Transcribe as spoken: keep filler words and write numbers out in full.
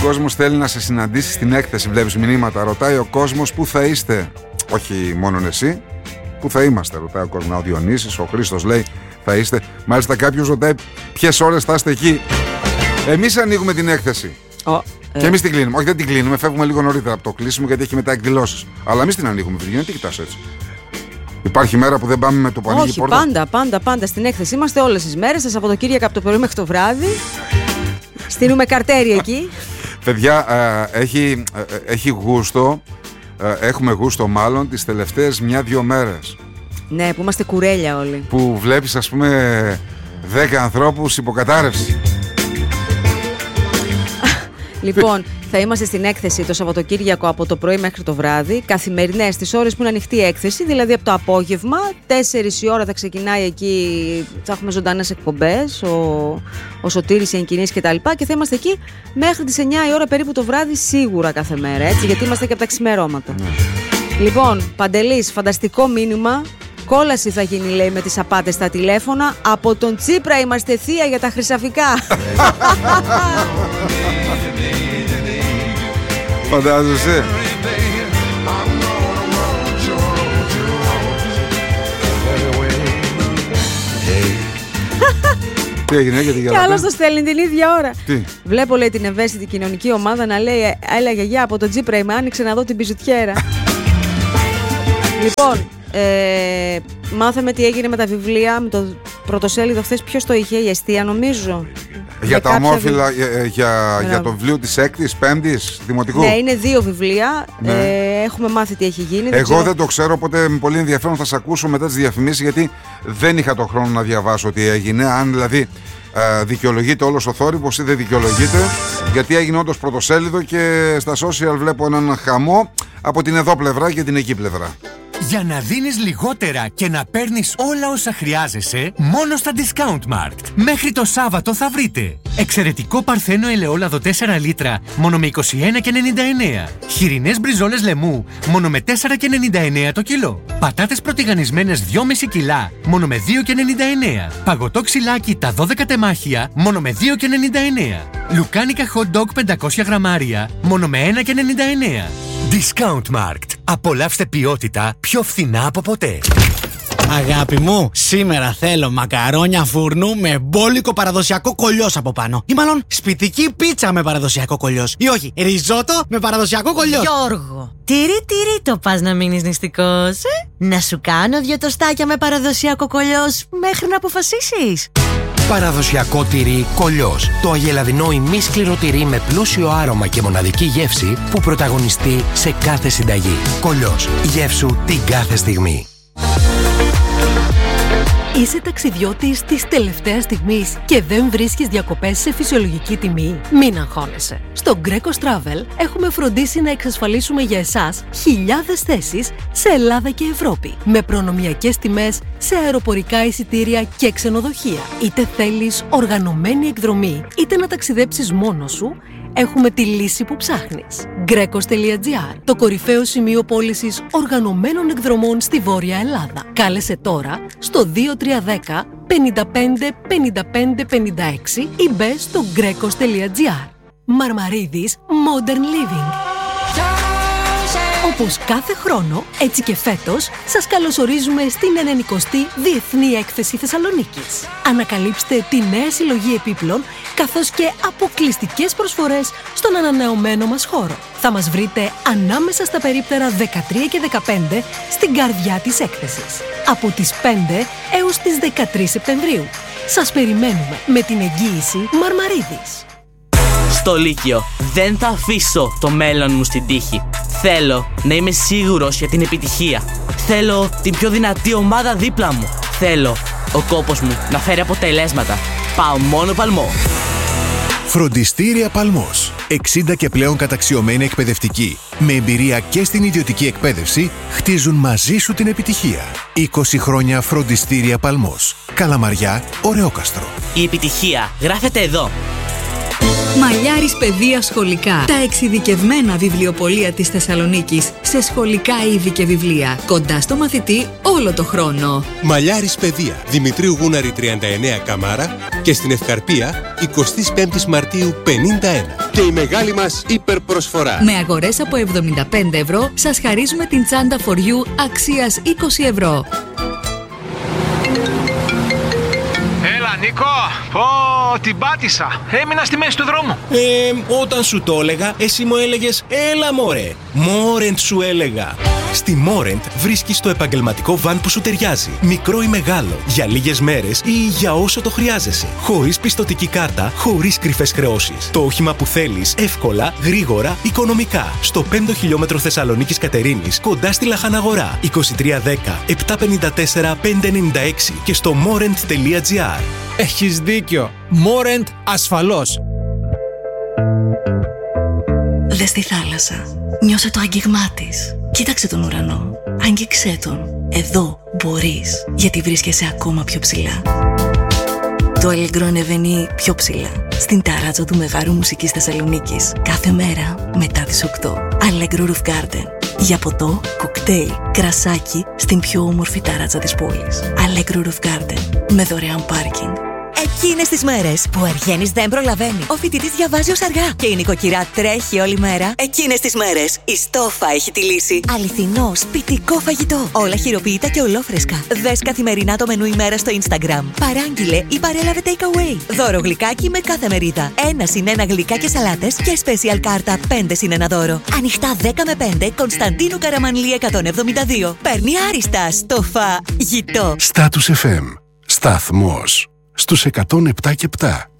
κόσμος θέλει να σε συναντήσει στην έκθεση. Βλέπεις μηνύματα. Ρωτάει ο κόσμος πού θα είστε. Όχι μόνον εσύ. Πού θα είμαστε, ρωτάει ο κόσμος. Ο Διονύσης, ο Χρήστος λέει θα είστε. Μάλιστα κάποιος ρωτάει ποιες ώρες θα είστε εκεί. Εμείς ανοίγουμε την έκθεση. Oh, ε. Και εμείς την κλείνουμε. Όχι, δεν την κλείνουμε. Φεύγουμε λίγο νωρίτερα από το κλείσιμο γιατί έχει μετά εκδηλώσεις. Αλλά εμείς την ανοίγουμε. Βυργίνια, τι κοιτάς έτσι? Υπάρχει μέρα που δεν πάμε με το που ανοίγει η πόρτα? Πάντα, πάντα, πάντα στην έκθεση. Είμαστε όλες τις μέρες. Τα Σαββατοκύριακα από το πρωί μέχρι το βράδυ. Στείλουμε καρτέρι εκεί. Παιδιά, ε, έχει, ε, έχει γούστο. Ε, έχουμε γούστο μάλλον τις τελευταίες μια-δυο μέρες. Ναι, που είμαστε κουρέλια όλοι. Που βλέπεις, ας πούμε, δέκα ανθρώπους υποκατάρρευση. Λοιπόν, θα είμαστε στην έκθεση το Σαββατοκύριακο από το πρωί μέχρι το βράδυ. Καθημερινές, τις ώρες που είναι ανοιχτή η έκθεση, δηλαδή από το απόγευμα. τέσσερις η ώρα θα ξεκινάει εκεί, θα έχουμε ζωντανές εκπομπές, ο, ο Σωτήρης, οι εγκινήσεις κτλ. Και θα είμαστε εκεί μέχρι τις εννιά η ώρα περίπου το βράδυ, σίγουρα κάθε μέρα, έτσι, γιατί είμαστε και από τα ξημερώματα. Ναι. Λοιπόν, Παντελής, φανταστικό μήνυμα. Κόλαση θα γίνει, λέει, με τις απάτες στα τηλέφωνα. Από τον Τσίπρα είμαστε θεία για τα χρυσαφικά. Φαντάζεσαι. Τι έγινε, γιατί για και άλλος το στέλνει την ίδια ώρα. Τι? Βλέπω, λέει, την ευαίσθητη κοινωνική ομάδα να λέει έλα γιαγιά, από τον Τσίπρα είμαι, άνοιξε να δω την πιζουτιέρα. Λοιπόν, ε, μάθαμε τι έγινε με τα βιβλία, με το πρωτοσέλιδο χθες. Ποιος το είχε, η Εστία νομίζω? Για τα ομόφυλα, βι... για, για, για το βιβλίο της έκτης, πέμπτης, δημοτικού. Ναι, είναι δύο βιβλία. Ναι. Ε, έχουμε μάθει τι έχει γίνει. Εγώ δεν, ξέρω... δεν το ξέρω, οπότε με πολύ ενδιαφέρον θα σας ακούσω μετά τις διαφημίσεις, γιατί δεν είχα το χρόνο να διαβάσω τι έγινε. Αν δηλαδή ε, δικαιολογείται όλος ο θόρυβος ή δεν δικαιολογείται. Γιατί έγινε όντως πρωτοσέλιδο και στα social βλέπω έναν χαμό από την εδώ πλευρά και την εκεί πλευρά. Για να δίνεις λιγότερα και να παίρνεις όλα όσα χρειάζεσαι, μόνο στα Discount Markt. Μέχρι το Σάββατο θα βρείτε εξαιρετικό παρθένο ελαιόλαδο τέσσερα λίτρα, μόνο με είκοσι ένα και ενενήντα εννέα. Χοιρινές μπριζόλες λαιμού, μόνο με τέσσερα και ενενήντα εννέα το κιλό. Πατάτες πρωτιγανισμένες δυόμισι κιλά, μόνο με δύο και ενενήντα εννέα. Παγωτό ξυλάκι τα δώδεκα τεμάχια, μόνο με δύο και ενενήντα εννέα. Λουκάνικα hot dog πεντακόσια γραμμάρια, μόνο με ένα και ενενήντα εννέα. Discount Markt. Απολαύστε ποιότητα πιο φθηνά από ποτέ. Αγάπη μου, σήμερα θέλω μακαρόνια φουρνού με μπόλικο παραδοσιακό κολλιός από πάνω. Ή μάλλον σπιτική πίτσα με παραδοσιακό κολλιός. Ή όχι, ριζότο με παραδοσιακό κολλιός. Γιώργο, τυρί τυρί το πας να μείνεις νηστικός, ε? Να σου κάνω δύο τοστάκια με παραδοσιακό κολλιός μέχρι να αποφασίσεις. Παραδοσιακό τυρί κολλιός. Το αγελαδινό ημίσκληρο τυρί με πλούσιο άρωμα και μοναδική γεύση που πρωταγωνιστεί σε κάθε συνταγή. Κολλιός. Γεύσου την κάθε στιγμή. Είσαι ταξιδιώτης της τελευταίας στιγμής και δεν βρίσκεις διακοπές σε φυσιολογική τιμή? Μην αγχώνεσαι. Στο Greco Travel έχουμε φροντίσει να εξασφαλίσουμε για εσάς χιλιάδες θέσεις σε Ελλάδα και Ευρώπη, με προνομιακές τιμές σε αεροπορικά εισιτήρια και ξενοδοχεία. Είτε θέλεις οργανωμένη εκδρομή, είτε να ταξιδέψεις μόνος σου, έχουμε τη λύση που ψάχνεις. Grecos.gr, το κορυφαίο σημείο πώλησης οργανωμένων εκδρομών στη Βόρεια Ελλάδα. Κάλεσε τώρα στο δύο τρία ένα μηδέν πέντε πέντε πέντε πέντε πέντε έξι ή μπες στο Grecos.gr. Μαρμαρίδης Modern Living. Όπως κάθε χρόνο, έτσι και φέτος, σας καλωσορίζουμε στην ενενηκοστή Διεθνή Έκθεση Θεσσαλονίκης. Ανακαλύψτε τη νέα συλλογή επίπλων, καθώς και αποκλειστικές προσφορές στον ανανεωμένο μας χώρο. Θα μας βρείτε ανάμεσα στα περίπτερα δεκατρία και δεκαπέντε στην καρδιά της έκθεσης. Από τις πέντε έως τις δεκατρείς Σεπτεμβρίου. Σας περιμένουμε με την εγγύηση Μαρμαρίδης. Στο Λύκειο δεν θα αφήσω το μέλλον μου στην τύχη. Θέλω να είμαι σίγουρος για την επιτυχία. Θέλω την πιο δυνατή ομάδα δίπλα μου. Θέλω ο κόπος μου να φέρει αποτελέσματα. Πάω μόνο Παλμό. Φροντιστήρια Παλμός. εξήντα και πλέον καταξιωμένοι εκπαιδευτικοί, με εμπειρία και στην ιδιωτική εκπαίδευση, χτίζουν μαζί σου την επιτυχία. είκοσι χρόνια Φροντιστήρια Παλμός. Καλαμαριά, Ωρεόκαστρο. Η επιτυχία γράφεται εδώ. Μαλιάρης Παιδεία Σχολικά. Τα εξειδικευμένα βιβλιοπωλεία της Θεσσαλονίκης σε σχολικά είδη και βιβλία. Κοντά στο μαθητή όλο το χρόνο. Μαλιάρης Παιδεία. Δημητρίου Γούναρη τριάντα εννέα Καμάρα και στην Ευκαρπία εικοστή πέμπτη Μαρτίου πενήντα ένα. και η μεγάλη μας υπερπροσφορά. Με αγορές από εβδομήντα πέντε ευρώ σας χαρίζουμε την τσάντα For You αξίας είκοσι ευρώ. Έλα Νίκο, πω την πάτησα. Έμεινα στη μέση του δρόμου. Ε, όταν σου το έλεγα, εσύ μου έλεγες έλα μωρέ. Μόρεντ σου έλεγα. Στη Μόρεντ βρίσκεις το επαγγελματικό βαν που σου ταιριάζει. Μικρό ή μεγάλο, για λίγες μέρες ή για όσο το χρειάζεσαι. Χωρίς πιστωτική κάρτα, χωρίς κρυφές χρεώσεις. Το όχημα που θέλεις, εύκολα, γρήγορα, οικονομικά. Στο πέμπτο χιλιόμετρο Θεσσαλονίκης Κατερίνης, κοντά στη Λαχαναγορά. είκοσι τρία δέκα επτακόσια πενήντα τέσσερα πεντακόσια ενενήντα έξι και στο μόρεντ τελεία τζι άρ. Έχεις δίκιο. Μόρεντ ασφαλώς. Δες τη θάλασσα. Νιώσε το άγγιγμά της. Κοίταξε τον ουρανό. Άγγιξέ τον. Εδώ μπορείς, γιατί βρίσκεσαι ακόμα πιο ψηλά. Το Allegro ανεβαίνει πιο ψηλά στην ταράτσα του Μεγάρου Μουσικής Θεσσαλονίκης κάθε μέρα μετά τις οκτώ. Allegro Roof Garden. Για ποτό, κοκτέιλ, κρασάκι στην πιο όμορφη ταράτσα της πόλης. Allegro Roof Garden. Με δωρεάν πάρκινγκ. Εκείνες τις μέρες που ο Αργένης δεν προλαβαίνει, ο φοιτητής διαβάζει ως αργά και η νοικοκυρά τρέχει όλη μέρα. Εκείνες τις μέρες η Στόφα έχει τη λύση. Αληθινό σπιτικό φαγητό. Όλα χειροποίητα και ολόφρεσκα. Δες καθημερινά το μενού ημέρα στο Instagram. Παράγγειλε ή παρέλαβε take away. Δώρο γλυκάκι με κάθε μερίδα. Ένα συν ένα γλυκά και σαλάτες και special κάρτα πέντε συν ένα δώρο. Ανοιχτά δέκα με πέντε Κωνσταντίνου Καραμανλή εκατόν εβδομήντα δύο. Παίρνει άριστα Στόφα γητό. Status εφ εμ. Σταθμός στους εκατόν επτά και επτά.